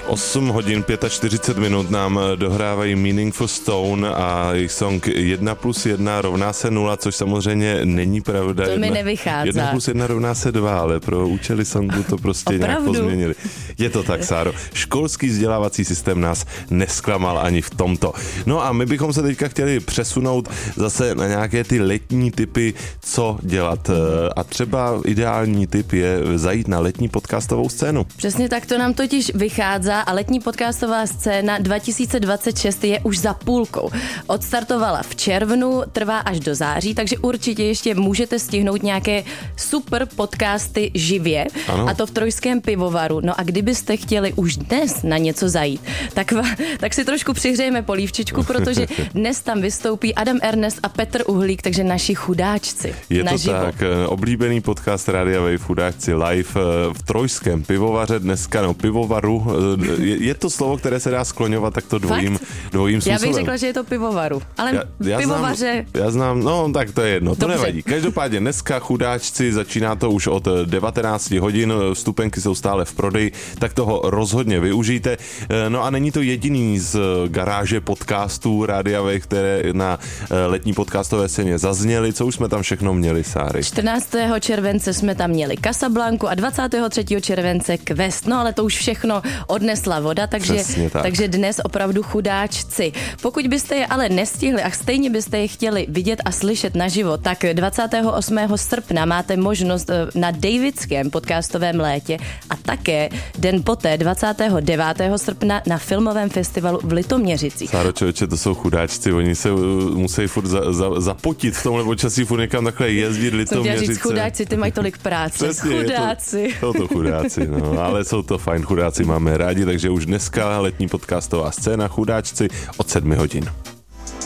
8 hodin 45 minut nám dohrávají Meaningful Stone a jejich song 1+1 rovná se 0, což samozřejmě není pravda. To mi nevychází. 1+1 rovná se 2, ale pro účely songu to prostě nějak pozměnili. Je to tak, Sáro. Školský vzdělávací systém nás nesklamal ani v tomto. No a my bychom se teďka chtěli přesunout zase na nějaké ty letní typy, co dělat. A třeba ideální tip je zajít na letní podcastovou scénu. Přesně tak to nám totiž vychází a letní podcastová scéna 2026 je už za půlkou. Odstartovala v červnu, trvá až do září, takže určitě ještě můžete stihnout nějaké super podcasty živě. Ano. A to v Trojském pivovaru. No a kdybyste chtěli už dnes na něco zajít, tak si trošku přihřejeme polívčičku, protože dnes tam vystoupí Adam Ernest a Petr Uhlík, takže naši chudáčci. Je to naživo. tak, oblíbený podcast Rádia Wave Chudáčci live v Trojském pivovaře dneska, no pivovaru, je to slovo, které se dá skloňovat takto dvojím způsobem. Já bych řekla, že je to pivovaru, ale pivovaře... Já znám, no tak to je jedno, to Dobře. nevadí. Každopádně dneska Chudáčci, začíná to už od 19 hodin, vstupenky jsou stále v prodeji, tak toho rozhodně využijte. No a není to jediný z garáže podcastů Rádia Wave, které na letní podcastové scéně zazněly. Co už jsme tam všechno měli, Sáry? 14. července jsme tam měli Casablanku a 23. července Quest. No ale to už všechno odnesla voda, takže dnes opravdu chudáčci. Pokud byste je ale nestihli a stejně byste je chtěli vidět a slyšet naživo, tak 28. srpna máte možnost na Davidském podcastovém létě a také den poté 29. srpna na filmovém festivalu v Litoměřicích. Sáro, člověče, to jsou chudáčci, oni se musí furt zapotit v tomhle počasí, furt někam takhle jezdit Litoměřice. Chudáci, ty mají tolik práce. Přesně, chudáci. Jsou to chudáci, no, ale jsou to fajn chudáci, máme rádi, takže už dneska letní podcastová scéna Chudáčci od 7 hodin.